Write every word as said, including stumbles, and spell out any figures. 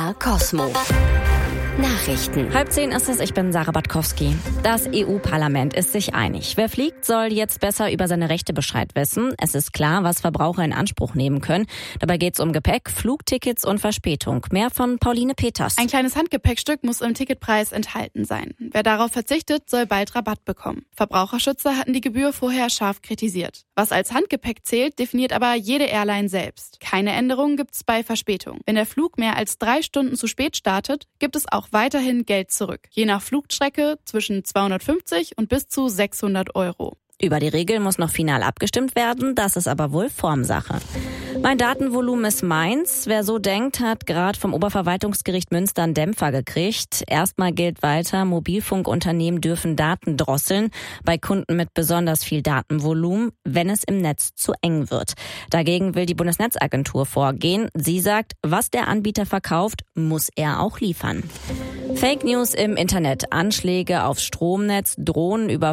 R Cosmo. Nachrichten. Halb zehn ist es, ich bin Sarah Batkowski. Das E U-Parlament ist sich einig. Wer fliegt, soll jetzt besser über seine Rechte Bescheid wissen. Es ist klar, was Verbraucher in Anspruch nehmen können. Dabei geht es um Gepäck, Flugtickets und Verspätung. Mehr von Pauline Peters. Ein kleines Handgepäckstück muss im Ticketpreis enthalten sein. Wer darauf verzichtet, soll bald Rabatt bekommen. Verbraucherschützer hatten die Gebühr vorher scharf kritisiert. Was als Handgepäck zählt, definiert aber jede Airline selbst. Keine Änderungen gibt's bei Verspätung. Wenn der Flug mehr als drei Stunden zu spät startet, gibt es auch weiterhin Geld zurück. Je nach Flugstrecke zwischen zweihundertfünfzig und bis zu sechshundert Euro. Über die Regeln muss noch final abgestimmt werden, das ist aber wohl Formsache. Mein Datenvolumen ist meins. Wer so denkt, hat gerade vom Oberverwaltungsgericht Münster einen Dämpfer gekriegt. Erstmal gilt weiter, Mobilfunkunternehmen dürfen Daten drosseln bei Kunden mit besonders viel Datenvolumen, wenn es im Netz zu eng wird. Dagegen will die Bundesnetzagentur vorgehen. Sie sagt, was der Anbieter verkauft, muss er auch liefern. Fake News im Internet, Anschläge aufs Stromnetz, Drohnen über